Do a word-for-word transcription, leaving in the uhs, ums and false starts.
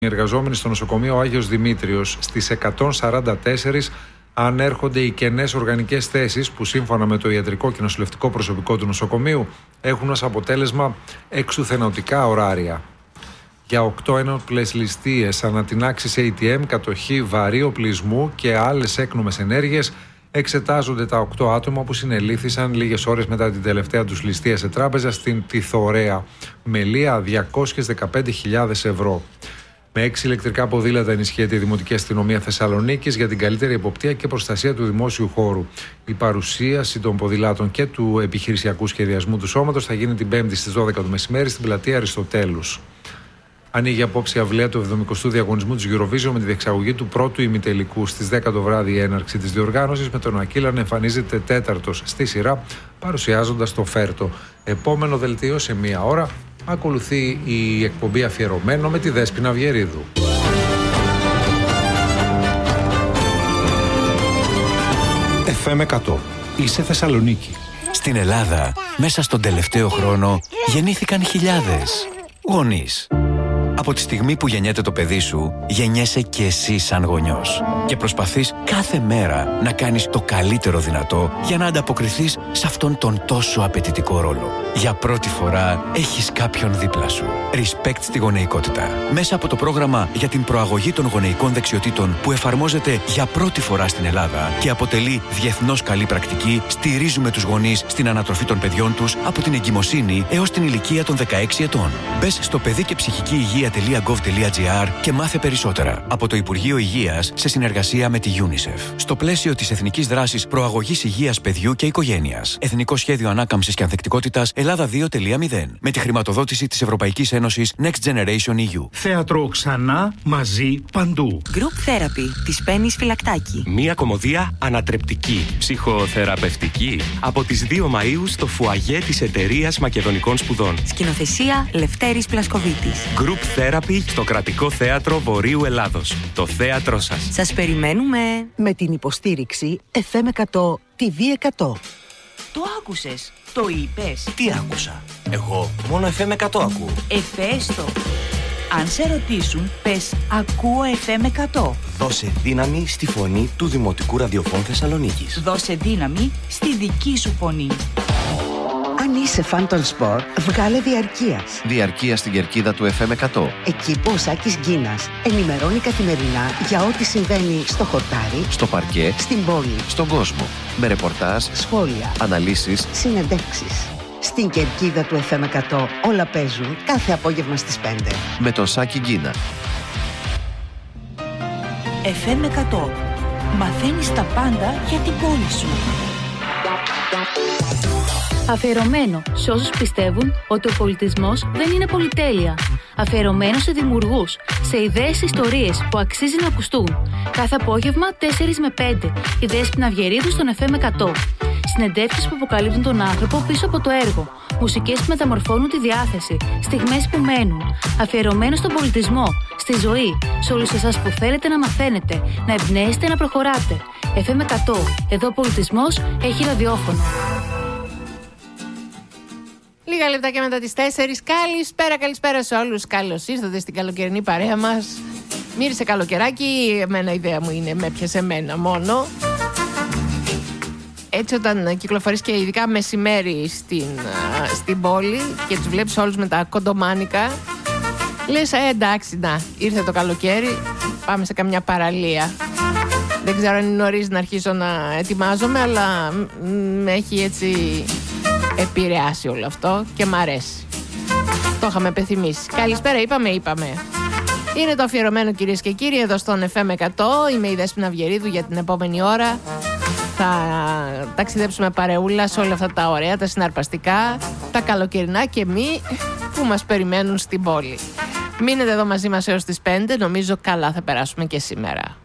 Οι εργαζόμενοι στο νοσοκομείο Άγιος Δημήτριος, στις εκατόν σαράντα τέσσερα ανέρχονται οι κενές οργανικές θέσεις που σύμφωνα με το ιατρικό και νοσηλευτικό προσωπικό του νοσοκομείου έχουν ως αποτέλεσμα εξουθενωτικά ωράρια. Για οκτώ ένοπλες ληστείες, ανατινάξεις έι τι εμ, κατοχή βαρύ οπλισμού και άλλες έκνομες ενέργειες εξετάζονται τα οκτώ άτομα που συνελήφθησαν λίγες ώρες μετά την τελευταία τους ληστεία σε τράπεζα στην Τιθωρέα με λία διακόσιες δεκαπέντε χιλιάδες ευρώ. Με έξι ηλεκτρικά ποδήλατα ενισχύεται η Δημοτική Αστυνομία Θεσσαλονίκης για την καλύτερη εποπτεία και προστασία του δημόσιου χώρου. Η παρουσίαση των ποδηλάτων και του επιχειρησιακού σχεδιασμού του σώματος θα γίνει την Πέμπτη στις δώδεκα το μεσημέρι στην πλατεία Αριστοτέλους. Ανοίγει απόψε η αυλαία του εβδομηκοστού διαγωνισμού της Eurovision με τη διεξαγωγή του πρώτου ημιτελικού στις δέκα το βράδυ η έναρξη της διοργάνωσης, με τον Ακύλα να εμφανίζεται τέταρτος στη σειρά παρουσιάζοντας το Φέρτο. Επόμενο δελτίο σε μία ώρα. Ακολουθεί η εκπομπή Αφιερωμένο με τη Δέσποινα Αυγερίδου. εφ εμ εκατό. Είσαι Θεσσαλονίκη. Στην Ελλάδα, μέσα στον τελευταίο χρόνο, γεννήθηκαν χιλιάδες γονείς. Από τη στιγμή που γεννιέται το παιδί σου, γεννιέσαι και εσύ σαν γονιός. Και προσπαθείς κάθε μέρα να κάνεις το καλύτερο δυνατό για να ανταποκριθείς σε αυτόν τον τόσο απαιτητικό ρόλο. Για πρώτη φορά έχεις κάποιον δίπλα σου. Respect στη γονεϊκότητα. Μέσα από το πρόγραμμα για την προαγωγή των γονεϊκών δεξιοτήτων που εφαρμόζεται για πρώτη φορά στην Ελλάδα και αποτελεί διεθνώς καλή πρακτική, στηρίζουμε τους γονείς στην ανατροφή των παιδιών τους από την εγκυμοσύνη έως την ηλικία των δεκαέξι ετών. Μπες στο παιδί και ψυχική υγεία τελεία γκοβ τελεία τζι άρ και μάθε περισσότερα από το Υπουργείο Υγείας σε συνεργασία με τη UNICEF. Στο πλαίσιο της Εθνικής Δράσης Προαγωγής Υγείας Παιδιού και Οικογένειας. Εθνικό Σχέδιο Ανάκαμψης και Ανθεκτικότητας Ελλάδα δύο τελεία μηδέν. Με τη χρηματοδότηση της Ευρωπαϊκής Ένωσης Next Generation ι γιου. Θέατρο ξανά, μαζί, παντού. Group Therapy της Πέννης Φυλακτάκη. Μία κωμωδία ανατρεπτική, ψυχοθεραπευτική. Από τις δύο Μαΐου στο φουαγέ της Εταιρείας Μακεδονικών Σπουδών. Σκηνοθεσία Λευτέρης Πλασκοβίτης. Group Therapy στο Κρατικό Θέατρο Βορείου Ελλάδος. Το θέατρό σας. Σας περιμένουμε. Με την υποστήριξη εφ εμ εκατό τι βι εκατό. Το άκουσες, το είπες. Τι άκουσα? Εγώ μόνο εφ εμ εκατό ακούω. Εφέστο. Αν σε ρωτήσουν, πες ακούω εφ εμ εκατό. Δώσε δύναμη στη φωνή του Δημοτικού Ραδιοφώνου Θεσσαλονίκης. Δώσε δύναμη στη δική σου φωνή. Αν είσαι φαν των σπορ, βγάλε διαρκείας. Διαρκεία στην κερκίδα του εφ εμ εκατό. Εκεί που ο Σάκης Γκίνας ενημερώνει καθημερινά για ό,τι συμβαίνει στο χορτάρι, Στο παρκέ, στην πόλη, στον κόσμο. Με ρεπορτάζ, σχόλια, αναλύσεις, συνεντεύξεις. Στην κερκίδα του εφ εμ εκατό όλα παίζουν κάθε απόγευμα στις πέντε. με τον Σάκη Γκίνα. εφ εμ εκατό. Μαθαίνεις τα πάντα για την πόλη σου. Αφιερωμένο σε όσους πιστεύουν ότι ο πολιτισμός δεν είναι πολυτέλεια. Αφιερωμένο σε δημιουργούς, σε ιδέες, ιστορίες που αξίζει να ακουστούν. Κάθε απόγευμα τέσσερα με πέντε. Η Δέσποινα Αυγερίδου στον εφ εμ εκατό. Συνεντεύξεις που αποκαλύπτουν τον άνθρωπο πίσω από το έργο. Μουσικές που μεταμορφώνουν τη διάθεση. Στιγμές που μένουν. Αφιερωμένο στον πολιτισμό, στη ζωή. Σε όλους εσάς που θέλετε να μαθαίνετε, να εμπνέεστε, να προχωράτε. εφ εμ εκατό. Εδώ ο πολιτισμός έχει ραδιόφωνο. Λίγα λεπτάκια μετά τις τέσσερις. Καλησπέρα, καλησπέρα σε όλους. Καλώς ήρθατε στην καλοκαιρινή παρέα μας. Μύρισε καλοκαιράκι. Εμένα η ιδέα μου είναι με πιασε εμένα μόνο. Έτσι όταν κυκλοφορείς και ειδικά μεσημέρι στην, στην πόλη και τους βλέπεις όλους με τα κοντομάνικα, λες ε, εντάξει, να, ήρθε το καλοκαίρι, πάμε σε καμιά παραλία. Δεν ξέρω αν είναι νωρίς να αρχίσω να ετοιμάζομαι, αλλά με έχει έτσι επηρεάσει όλο αυτό και μ' αρέσει. Το είχαμε επιθυμήσει. Καλησπέρα, είπαμε, είπαμε. Είναι το αφιερωμένο, κυρίες και κύριοι, εδώ στον εφ εμ εκατό. Είμαι η Δέσποινα Αυγερίδου. Για την επόμενη ώρα θα ταξιδέψουμε παρεούλα σε όλα αυτά τα ωραία, τα συναρπαστικά, τα καλοκαιρινά και μη που μας περιμένουν στην πόλη. Μείνετε εδώ μαζί μας έως τις πέντε. Νομίζω καλά θα περάσουμε και σήμερα.